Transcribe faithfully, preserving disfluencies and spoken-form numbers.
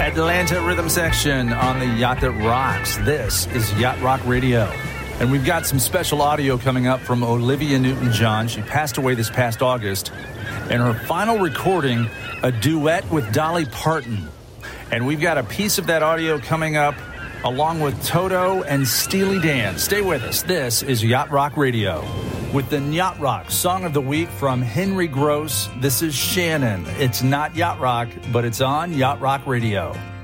Atlanta Rhythm Section on the Yacht That Rocks. This is Yacht Rock Radio. And we've got some special audio coming up from Olivia Newton-John. She passed away this past August. And her final recording, a duet with Dolly Parton. And we've got a piece of that audio coming up along with Toto and Steely Dan. Stay with us. This is Yacht Rock Radio. With the Yacht Rock Song of the Week from Henry Gross, this is Shannon. It's not Yacht Rock, but it's on Yacht Rock Radio.